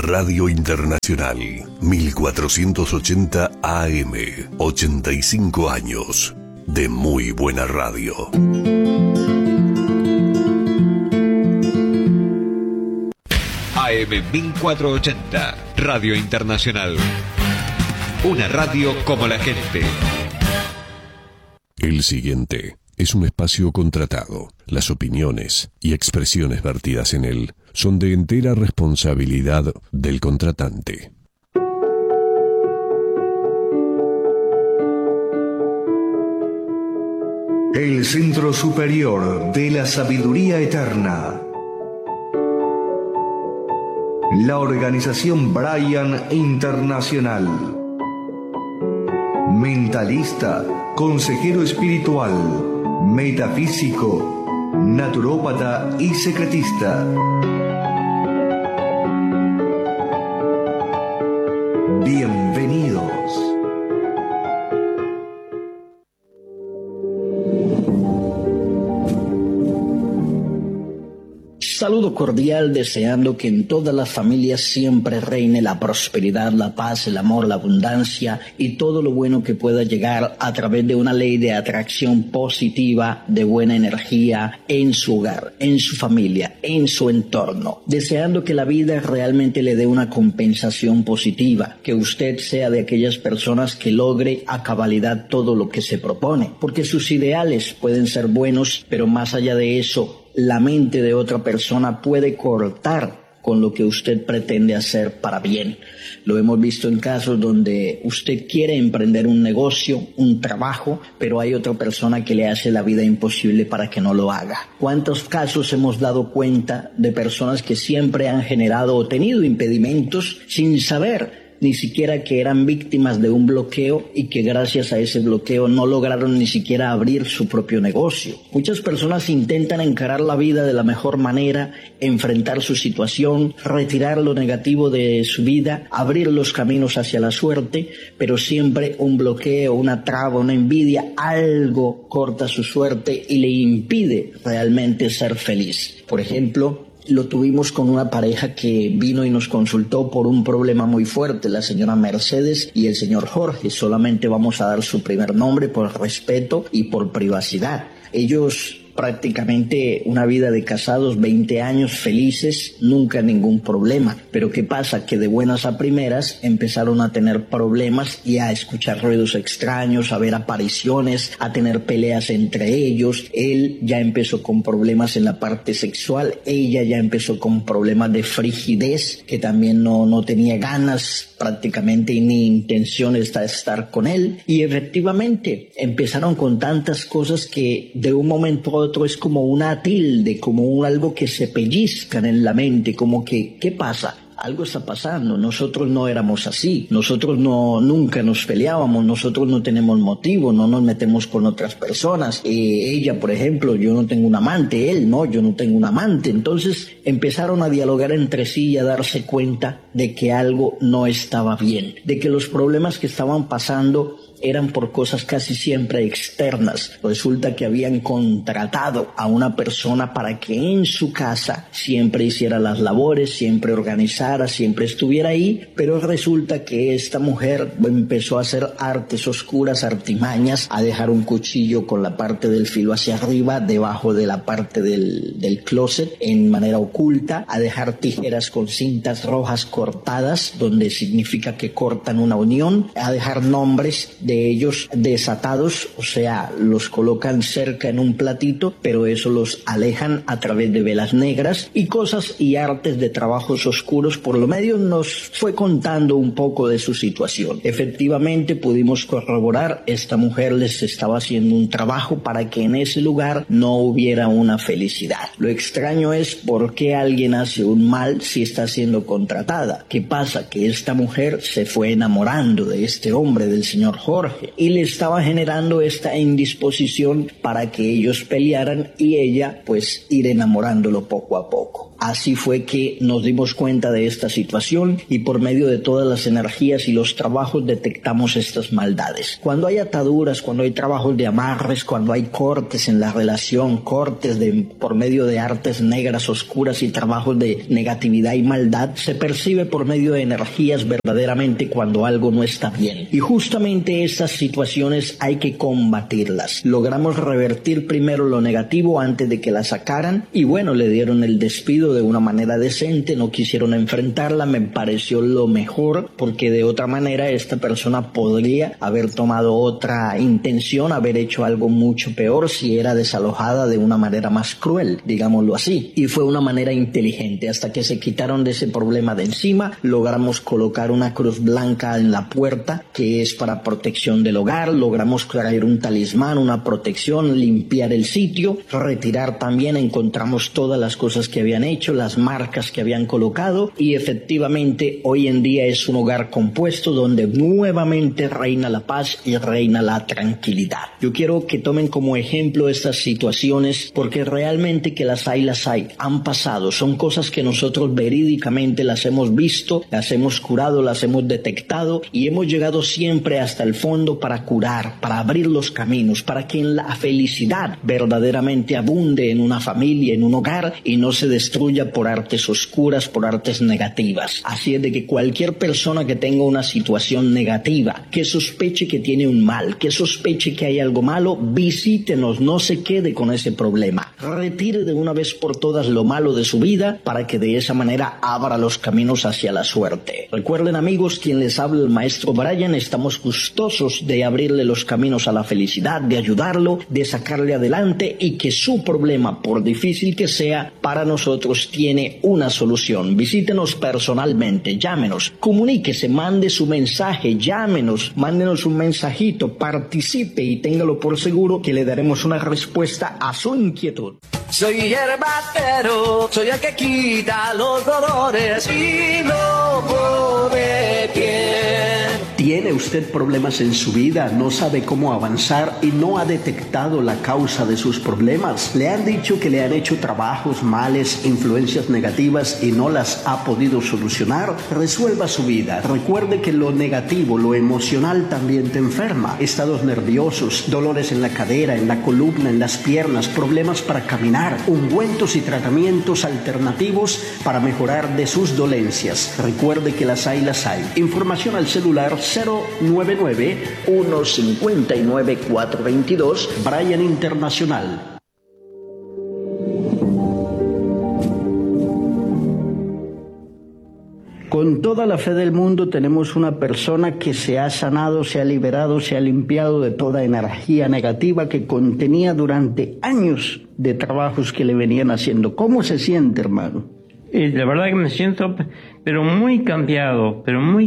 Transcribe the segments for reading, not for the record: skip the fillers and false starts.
Radio Internacional, 1480 AM, 85 años de muy buena radio. AM 1480, Radio Internacional. Una radio como la gente. El siguiente es un espacio contratado. Las opiniones y expresiones vertidas en él son de entera responsabilidad del contratante. El Centro Superior de la Sabiduría Eterna. La organización Brian Internacional. Mentalista, consejero espiritual, metafísico, naturópata y secretista. Bienvenidos. Saludo cordial, deseando que en todas las familias siempre reine la prosperidad, la paz, el amor, la abundancia y todo lo bueno que pueda llegar a través de una ley de atracción positiva, de buena energía en su hogar, en su familia, en su entorno. Deseando que la vida realmente le dé una compensación positiva, que usted sea de aquellas personas que logre a cabalidad todo lo que se propone, porque sus ideales pueden ser buenos, pero más allá de eso, la mente de otra persona puede cortar con lo que usted pretende hacer para bien. Lo hemos visto en casos donde usted quiere emprender un negocio, un trabajo, pero hay otra persona que le hace la vida imposible para que no lo haga. ¿Cuántos casos hemos dado cuenta de personas que siempre han generado o tenido impedimentos sin saber ni siquiera que eran víctimas de un bloqueo y que gracias a ese bloqueo no lograron ni siquiera abrir su propio negocio? Muchas personas intentan encarar la vida de la mejor manera, enfrentar su situación, retirar lo negativo de su vida, abrir los caminos hacia la suerte, pero siempre un bloqueo, una traba, una envidia, algo corta su suerte y le impide realmente ser feliz. Por ejemplo, lo tuvimos con una pareja que vino y nos consultó por un problema muy fuerte, la señora Mercedes y el señor Jorge. Solamente vamos a dar su primer nombre por respeto y por privacidad. Ellos prácticamente una vida de casados, 20 años felices, nunca ningún problema. Pero ¿qué pasa? Que de buenas a primeras empezaron a tener problemas y a escuchar ruidos extraños, a ver apariciones, a tener peleas entre ellos. Él ya empezó con problemas en la parte sexual, ella ya empezó con problemas de frigidez, que también no tenía ganas prácticamente ni intenciones de estar con él. Y efectivamente empezaron con tantas cosas que de un momento a otro es como una tilde, como algo que se pellizcan en la mente, como que, ¿qué pasa? Algo está pasando, nosotros no éramos así, nosotros nunca nos peleábamos, nosotros no tenemos motivo, no nos metemos con otras personas. Ella, por ejemplo, yo no tengo un amante, él no, yo no tengo un amante. Entonces empezaron a dialogar entre sí y a darse cuenta de que algo no estaba bien, de que los problemas que estaban pasando eran por cosas casi siempre externas. Resulta que habían contratado a una persona para que en su casa siempre hiciera las labores, siempre organizara, siempre estuviera ahí, pero resulta que esta mujer empezó a hacer artes oscuras, artimañas, a dejar un cuchillo con la parte del filo hacia arriba, debajo de la parte del closet, en manera oculta, a dejar tijeras con cintas rojas cortadas, donde significa que cortan una unión, a dejar nombres de ellos desatados, o sea, los colocan cerca en un platito, pero eso los alejan a través de velas negras y cosas y artes de trabajos oscuros. Por lo medio nos fue contando un poco de su situación. Efectivamente pudimos corroborar, esta mujer les estaba haciendo un trabajo para que en ese lugar no hubiera una felicidad. Lo extraño es por qué alguien hace un mal si está siendo contratada. ¿Qué pasa? Que esta mujer se fue enamorando de este hombre, del señor Jorge, Jorge, y le estaba generando esta indisposición para que ellos pelearan y ella pues ir enamorándolo poco a poco. Así fue que nos dimos cuenta de esta situación y por medio de todas las energías y los trabajos detectamos estas maldades. Cuando hay ataduras, cuando hay trabajos de amarres, cuando hay cortes en la relación, cortes por medio de artes negras, oscuras y trabajos de negatividad y maldad, se percibe por medio de energías verdaderamente cuando algo no está bien. Y justamente estas situaciones hay que combatirlas. Logramos revertir primero lo negativo antes de que la sacaran y bueno, le dieron el despido de una manera decente, no quisieron enfrentarla, me pareció lo mejor porque de otra manera esta persona podría haber tomado otra intención, haber hecho algo mucho peor si era desalojada de una manera más cruel, digámoslo así, y fue una manera inteligente. Hasta que se quitaron de ese problema de encima, logramos colocar una cruz blanca en la puerta que es para protección del hogar, logramos traer un talismán, una protección, limpiar el sitio, retirar también, encontramos todas las cosas que habían hecho, las marcas que habían colocado y efectivamente hoy en día es un hogar compuesto donde nuevamente reina la paz y reina la tranquilidad. Yo quiero que tomen como ejemplo estas situaciones porque realmente que las hay, han pasado, son cosas que nosotros verídicamente las hemos visto, las hemos curado, las hemos detectado y hemos llegado siempre hasta el fondo para curar, para abrir los caminos, para que la felicidad verdaderamente abunde en una familia, en un hogar y no se destruya por artes oscuras, por artes negativas. Así es de que cualquier persona que tenga una situación negativa, que sospeche que tiene un mal, que sospeche que hay algo malo, visítenos, no se quede con ese problema. Retire de una vez por todas lo malo de su vida para que de esa manera abra los caminos hacia la suerte. Recuerden amigos, quien les habla el maestro Brian, estamos gustosos de abrirle los caminos a la felicidad, de ayudarlo, de sacarle adelante y que su problema, por difícil que sea, para nosotros tiene una solución. Visítenos personalmente, llámenos, comuníquese, mande su mensaje, llámenos, mándenos un mensajito, participe y téngalo por seguro que le daremos una respuesta a su inquietud. Soy hierbatero, soy el que quita los dolores y lo pone bien. ¿Tiene usted problemas en su vida? ¿No sabe cómo avanzar y no ha detectado la causa de sus problemas? ¿Le han dicho que le han hecho trabajos, males, influencias negativas y no las ha podido solucionar? Resuelva su vida. Recuerde que lo negativo, lo emocional también te enferma. Estados nerviosos, dolores en la cadera, en la columna, en las piernas, problemas para caminar, ungüentos y tratamientos alternativos para mejorar de sus dolencias. Recuerde que las hay. Información al celular 099-159-422, Brian Internacional. Con toda la fe del mundo tenemos una persona que se ha sanado, se ha liberado, se ha limpiado de toda energía negativa que contenía durante años de trabajos que le venían haciendo. ¿Cómo se siente, hermano? La verdad que me siento pero muy cambiado,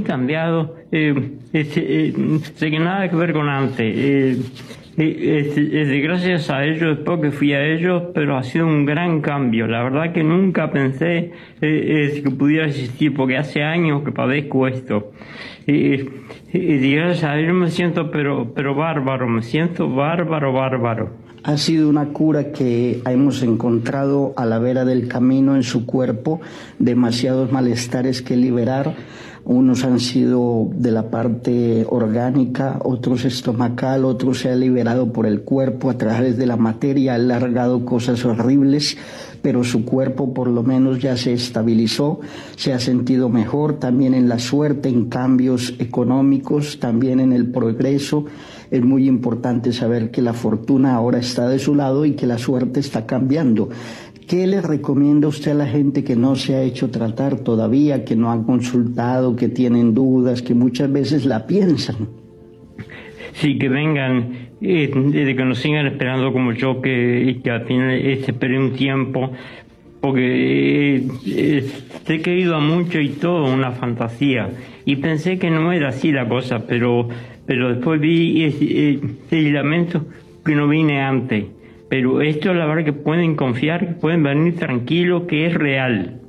sé que nada que ver con antes. Gracias a ellos, después que fui a ellos, pero ha sido un gran cambio. La verdad que nunca pensé que pudiera existir, porque hace años que padezco esto. Gracias a ellos me siento pero bárbaro, bárbaro. Ha sido una cura que hemos encontrado a la vera del camino en su cuerpo, demasiados malestares que liberar. Unos han sido de la parte orgánica, otros estomacal, otros se ha liberado por el cuerpo a través de la materia, ha alargado cosas horribles, pero su cuerpo por lo menos ya se estabilizó, se ha sentido mejor, también en la suerte, en cambios económicos, también en el progreso. Es muy importante saber que la fortuna ahora está de su lado y que la suerte está cambiando. ¿Qué le recomienda usted a la gente que no se ha hecho tratar todavía, que no han consultado, que tienen dudas, que muchas veces la piensan? Sí, que vengan, que nos sigan esperando como yo, que al final se espere un tiempo, porque sé que he ido a mucho y todo una fantasía, y pensé que no era así la cosa, pero después vi y lamento que no vine antes. Pero esto la verdad que pueden confiar, que pueden venir tranquilos, que es real.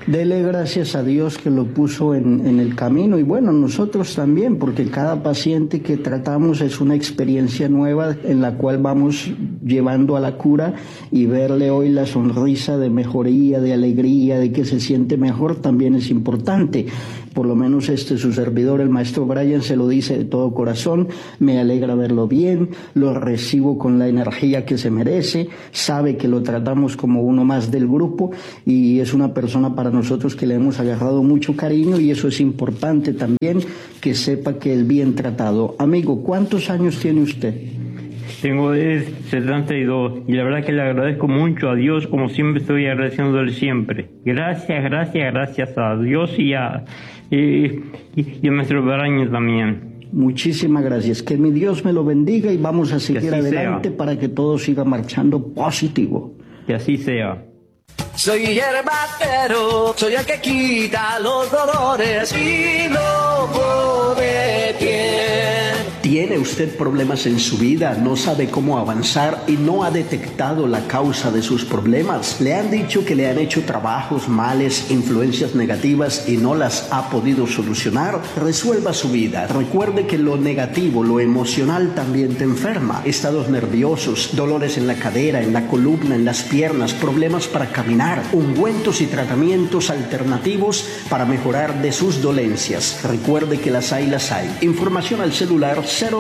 Dele gracias a Dios que lo puso en el camino, y bueno, nosotros también, porque cada paciente que tratamos es una experiencia nueva en la cual vamos llevando a la cura, y verle hoy la sonrisa de mejoría, de alegría, de que se siente mejor, también es importante. Por lo menos su servidor, el maestro Brian, se lo dice de todo corazón. Me alegra verlo bien, lo recibo con la energía que se merece, sabe que lo tratamos como uno más del grupo, y es una persona para nosotros que le hemos agarrado mucho cariño, y eso es importante también, que sepa que es bien tratado. Amigo, ¿cuántos años tiene usted? Tengo 72, y la verdad que le agradezco mucho a Dios, como siempre estoy agradeciéndole siempre. Gracias a Dios y a nuestro Brian también. Muchísimas gracias. Que mi Dios me lo bendiga, y vamos a seguir adelante para que todo siga marchando positivo. Que así sea. Soy hierbatero, soy el que quita los dolores y lo pone bien. ¿Tiene usted problemas en su vida? ¿No sabe cómo avanzar y no ha detectado la causa de sus problemas? ¿Le han dicho que le han hecho trabajos, males, influencias negativas y no las ha podido solucionar? Resuelva su vida. Recuerde que lo negativo, lo emocional también te enferma. Estados nerviosos, dolores en la cadera, en la columna, en las piernas, problemas para caminar, ungüentos y tratamientos alternativos para mejorar de sus dolencias. Recuerde que las hay. Información al celular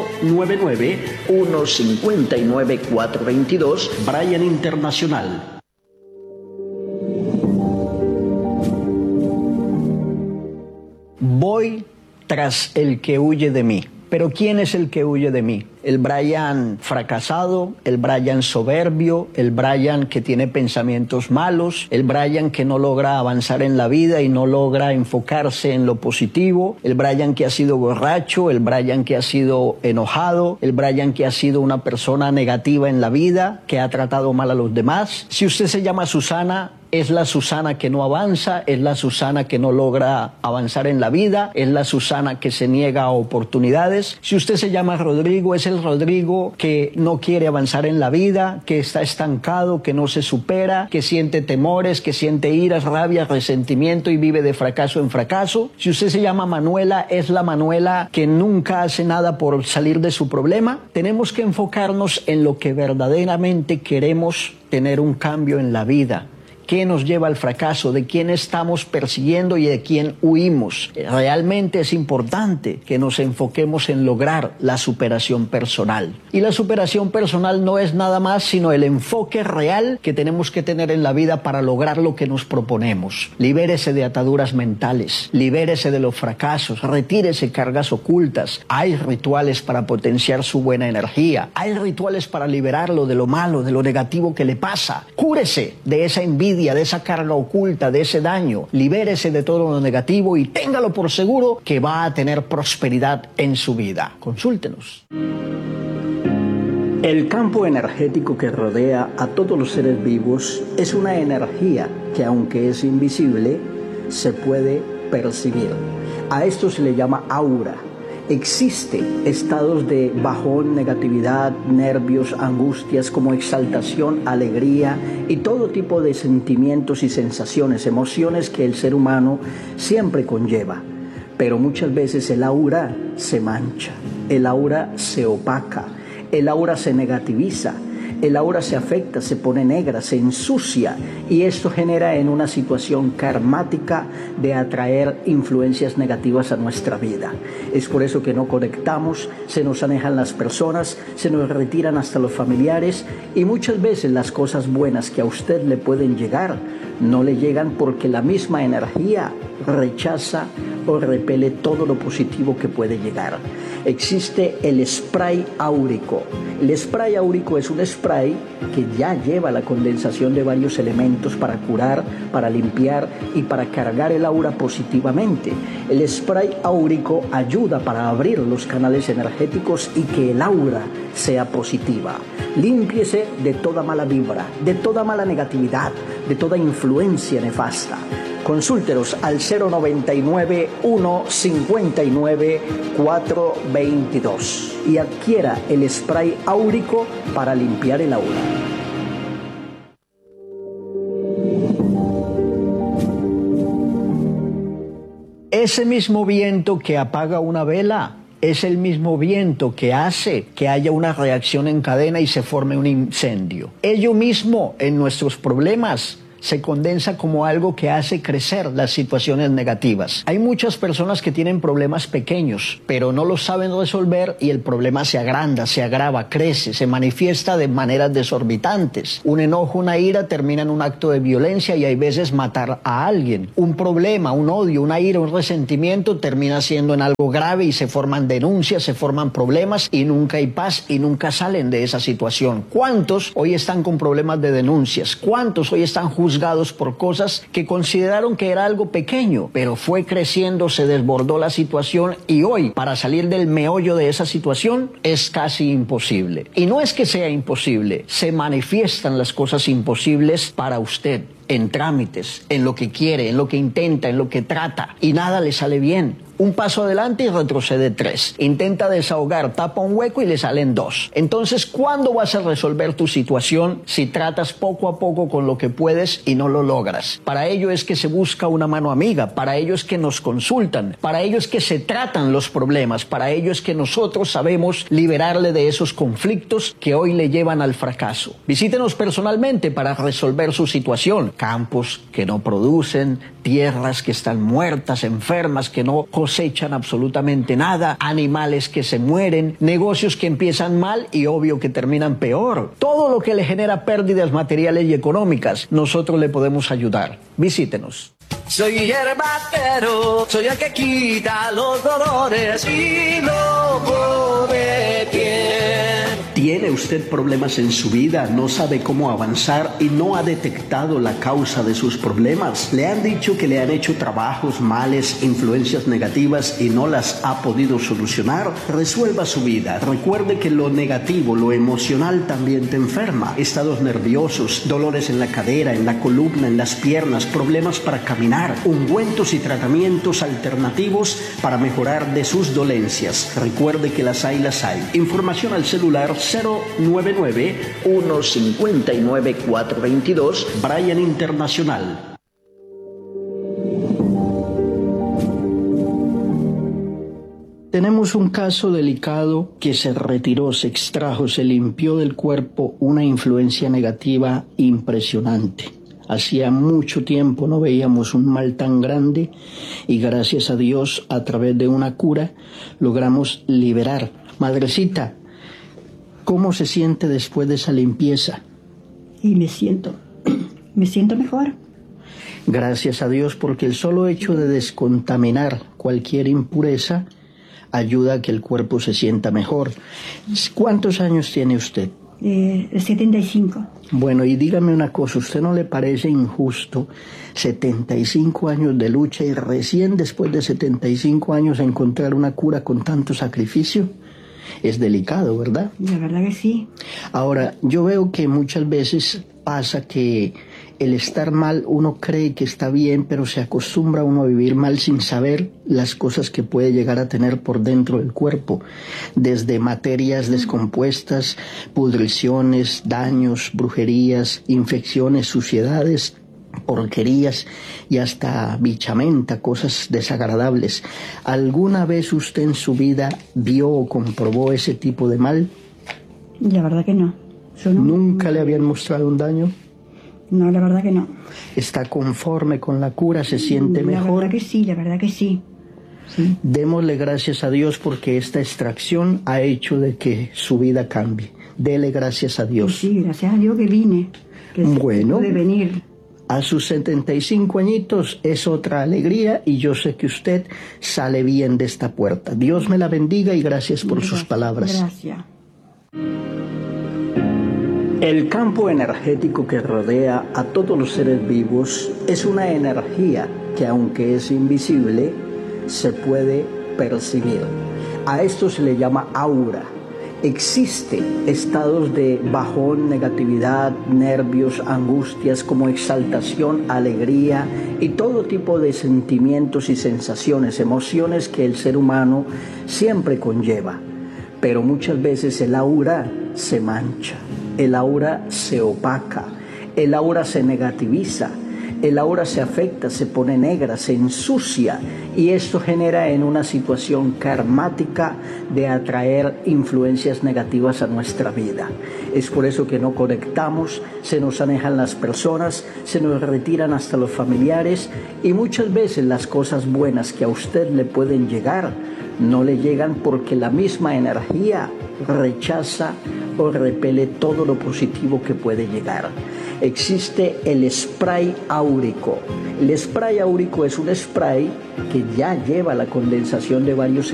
099-159-422, Brian Internacional. Voy tras el que huye de mí. Pero ¿quién es el que huye de mí? El Brian fracasado, el Brian soberbio, el Brian que tiene pensamientos malos, el Brian que no logra avanzar en la vida y no logra enfocarse en lo positivo, el Brian que ha sido borracho, el Brian que ha sido enojado, el Brian que ha sido una persona negativa en la vida, que ha tratado mal a los demás. Si usted se llama Susana, es la Susana que no avanza, es la Susana que no logra avanzar en la vida, es la Susana que se niega a oportunidades. Si usted se llama Rodrigo, es el Rodrigo que no quiere avanzar en la vida, que está estancado, que no se supera, que siente temores, que siente iras, rabia, resentimiento y vive de fracaso en fracaso. Si usted se llama Manuela, es la Manuela que nunca hace nada por salir de su problema. Tenemos que enfocarnos en lo que verdaderamente queremos, tener un cambio en la vida. ¿Qué nos lleva al fracaso? ¿De quién estamos persiguiendo y de quién huimos? Realmente es importante que nos enfoquemos en lograr la superación personal. Y la superación personal no es nada más sino el enfoque real que tenemos que tener en la vida para lograr lo que nos proponemos. Libérese de ataduras mentales, libérese de los fracasos, retírese cargas ocultas. Hay rituales para potenciar su buena energía. Hay rituales para liberarlo de lo malo, de lo negativo que le pasa. Cúrese de esa envidia, de esa carga oculta, de ese daño. Libérese de todo lo negativo y téngalo por seguro que va a tener prosperidad en su vida. Consúltenos. El campo energético que rodea a todos los seres vivos es una energía que, aunque es invisible, se puede percibir. A esto se le llama aura. Existen estados de bajón, negatividad, nervios, angustias, como exaltación, alegría y todo tipo de sentimientos y sensaciones, emociones que el ser humano siempre conlleva. Pero muchas veces el aura se mancha, el aura se opaca, el aura se negativiza, el aura se afecta, se pone negra, se ensucia, y esto genera en una situación karmática de atraer influencias negativas a nuestra vida. Es por eso que no conectamos, se nos alejan las personas, se nos retiran hasta los familiares, y muchas veces las cosas buenas que a usted le pueden llegar no le llegan porque la misma energía rechaza o repele todo lo positivo que puede llegar. Existe el spray áurico. El spray áurico es un spray que ya lleva la condensación de varios elementos para curar, para limpiar y para cargar el aura positivamente. El spray áurico ayuda para abrir los canales energéticos y que el aura sea positiva. Límpiese de toda mala vibra, de toda mala negatividad, de toda influencia nefasta. Consúltenos al 099-159-422 y adquiera el spray áurico para limpiar el aura. Ese mismo viento que apaga una vela es el mismo viento que hace que haya una reacción en cadena y se forme un incendio. Ello mismo en nuestros problemas se condensa como algo que hace crecer las situaciones negativas. Hay muchas personas que tienen problemas pequeños, pero no los saben resolver y el problema se agranda, se agrava, crece, se manifiesta de maneras desorbitantes. Un enojo, una ira termina en un acto de violencia y hay veces matar a alguien. Un problema, un odio, una ira, un resentimiento termina siendo en algo grave y se forman denuncias, se forman problemas y nunca hay paz y nunca salen de esa situación. ¿Cuántos hoy están con problemas de denuncias? ¿Cuántos hoy están juzgados por cosas que consideraron que era algo pequeño, pero fue creciendo, se desbordó la situación y hoy, para salir del meollo de esa situación, es casi imposible? Y no es que sea imposible, se manifiestan las cosas imposibles para usted, en trámites, en lo que quiere, en lo que intenta, en lo que trata, y nada le sale bien. Un paso adelante y retrocede 3. Intenta desahogar, tapa un hueco y le salen 2. Entonces, ¿cuándo vas a resolver tu situación si tratas poco a poco con lo que puedes y no lo logras? Para ello es que se busca una mano amiga, para ello es que nos consultan, para ello es que se tratan los problemas, para ello es que nosotros sabemos liberarle de esos conflictos que hoy le llevan al fracaso. Visítenos personalmente para resolver su situación. Campos que no producen, tierras que están muertas, enfermas, que no cosechan absolutamente nada, animales que se mueren, negocios que empiezan mal y obvio que terminan peor. Todo lo que le genera pérdidas materiales y económicas, nosotros le podemos ayudar. Visítenos. Soy hierbatero, soy el que quita los dolores y lo pone bien. ¿Tiene usted problemas en su vida? ¿No sabe cómo avanzar y no ha detectado la causa de sus problemas? ¿Le han dicho que le han hecho trabajos, males, influencias negativas y no las ha podido solucionar? Resuelva su vida. Recuerde que lo negativo, lo emocional también te enferma. Estados nerviosos, dolores en la cadera, en la columna, en las piernas, problemas para caminar, ungüentos y tratamientos alternativos para mejorar de sus dolencias. Recuerde que las hay. Información al celular 099-159-422, Bryan Internacional. Tenemos un caso delicado que se retiró, se extrajo, se limpió del cuerpo una influencia negativa impresionante. Hacía mucho tiempo no veíamos un mal tan grande y gracias a Dios, a través de una cura, logramos liberar. Madrecita, ¿cómo se siente después de esa limpieza? Y me siento mejor. Gracias a Dios, porque el solo hecho de descontaminar cualquier impureza ayuda a que el cuerpo se sienta mejor. ¿Cuántos años tiene usted? 75. Bueno, y dígame una cosa, ¿usted no le parece injusto 75 años de lucha y recién después de 75 años encontrar una cura con tanto sacrificio? Es delicado, ¿verdad? La verdad que sí. Ahora, yo veo que muchas veces pasa que el estar mal uno cree que está bien, pero se acostumbra uno a vivir mal sin saber las cosas que puede llegar a tener por dentro del cuerpo, desde materias descompuestas, pudriciones, daños, brujerías, infecciones, suciedades, porquerías y hasta bichamenta, cosas desagradables. ¿Alguna vez usted en su vida vio o comprobó ese tipo de mal? La verdad que no. ¿Nunca le habían mostrado un daño? No, la verdad que no. ¿Está conforme con la cura? ¿Se siente mejor? La verdad que sí. Sí. Démosle gracias a Dios porque esta extracción ha hecho de que su vida cambie. Dele gracias a Dios. Sí, gracias a Dios que vine. Bueno, pude venir. A sus 75 añitos es otra alegría y yo sé que usted sale bien de esta puerta. Dios me la bendiga y gracias por sus palabras. Gracias. El campo energético que rodea a todos los seres vivos es una energía que, aunque es invisible, se puede percibir. A esto se le llama aura. Existen estados de bajón, negatividad, nervios, angustias, como exaltación, alegría y todo tipo de sentimientos y sensaciones, emociones que el ser humano siempre conlleva. Pero muchas veces el aura se mancha. El aura se opaca, el aura se negativiza, el aura se afecta, se pone negra, se ensucia y esto genera en una situación karmática de atraer influencias negativas a nuestra vida. Es por eso que no conectamos, se nos alejan las personas, se nos retiran hasta los familiares y muchas veces las cosas buenas que a usted le pueden llegar no le llegan porque la misma energía rechaza o repele todo lo positivo que puede llegar. Existe el spray áurico. El spray áurico es un spray que ya lleva la condensación de varios